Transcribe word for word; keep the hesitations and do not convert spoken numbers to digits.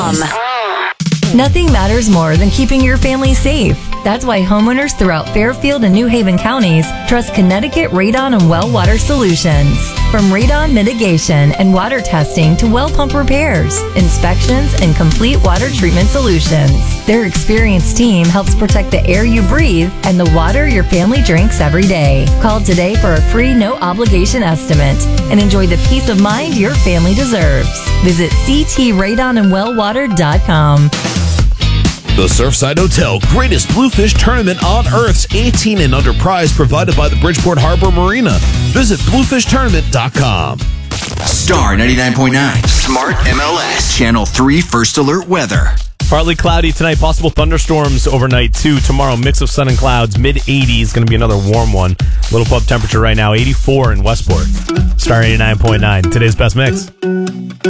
com. Nothing matters more than keeping your family safe. That's why homeowners throughout Fairfield and New Haven counties trust Connecticut Radon and Well Water Solutions. From radon mitigation and water testing to well pump repairs, inspections, and complete water treatment solutions, their experienced team helps protect the air you breathe and the water your family drinks every day. Call today for a free no-obligation estimate and enjoy the peace of mind your family deserves. Visit c t radon and well water dot com. The Surfside Hotel Greatest Bluefish Tournament on Earth's eighteen and under prize provided by the Bridgeport Harbor Marina. Visit bluefish tournament dot com. Star ninety-nine point nine. Smart M L S. Channel three First Alert Weather. Partly cloudy tonight. Possible thunderstorms overnight, too. Tomorrow, mix of sun and clouds. mid eighties. Going to be another warm one. Little pub temperature right now, eighty-four in Westport. Star eighty-nine point nine. Today's best mix.